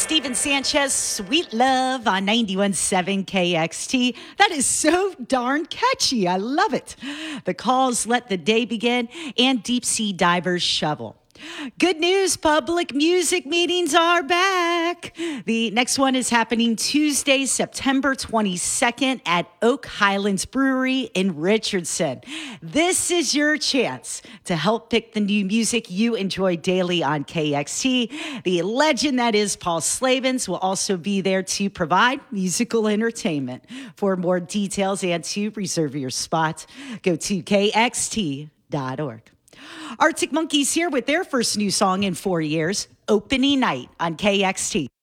Steven Sanchez, Sweet Love on 91.7 KXT. That is so darn catchy. I love it. The Calls, Let the Day Begin, and Deep Sea Divers Shovel. Good news, public music meetings are back. The next one is happening Tuesday, September 22nd at Oak Highlands Brewery in Richardson. This is your chance to help pick the new music you enjoy daily on KXT. The legend that is Paul Slavens will also be there to provide musical entertainment. For more details and to reserve your spot, go to kxt.org. Arctic Monkeys here with their first new song in 4 years, Opening Night on KXT.